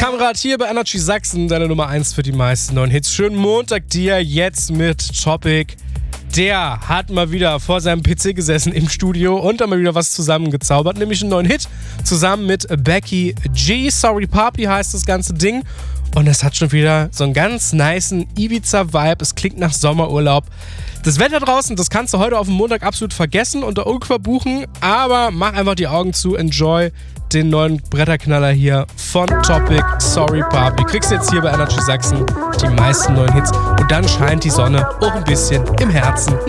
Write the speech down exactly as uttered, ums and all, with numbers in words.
Kamerad hier bei Energy Sachsen, deine Nummer eins für die meisten neuen Hits. Schönen Montag dir jetzt mit Topic. Der hat mal wieder vor seinem P C gesessen im Studio und dann mal wieder was zusammengezaubert, nämlich einen neuen Hit zusammen mit Becky G. Sorry Papi heißt das ganze Ding und es hat schon wieder so einen ganz nicen Ibiza-Vibe. Es klingt nach Sommerurlaub. Das Wetter draußen, das kannst du heute auf dem Montag absolut vergessen und da irgendwo buchen, aber mach einfach die Augen zu, enjoy den neuen Bretterknaller hier von Topic, Sorry Papi. Kriegst du jetzt hier bei Energy Sachsen die meisten neuen Hits und dann scheint die Sonne auch ein bisschen im Herzen.